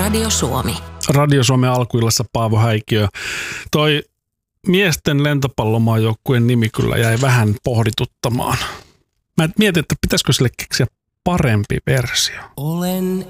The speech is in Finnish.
Radio Suomi. Radio Suomen alkuillassa Paavo Häikiö. Toi miesten lentopallomaajoukkueen nimi kyllä jäi vähän pohdituttamaan. Mä mietin, että pitäisikö sille keksiä parempi versio. Olen